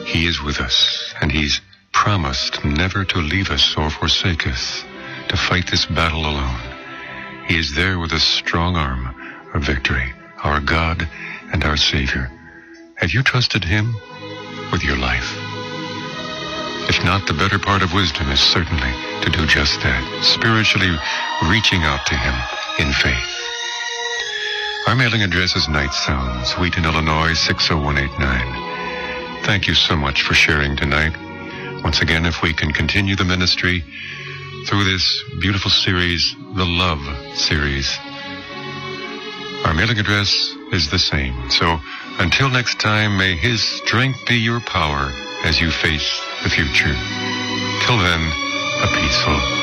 He is with us, and He's promised never to leave us or forsake us, to fight this battle alone. He is there with a strong arm of victory, our God and our Savior. Have you trusted Him with your life? If not, the better part of wisdom is certainly to do just that, spiritually reaching out to Him in faith. Our mailing address is Night Sounds, Wheaton, Illinois, 60189. Thank you so much for sharing tonight. Once again, if we can continue the ministry through this beautiful series, the Love Series, our mailing address is the same. So until next time, may His strength be your power as you face the future. Till then, a peaceful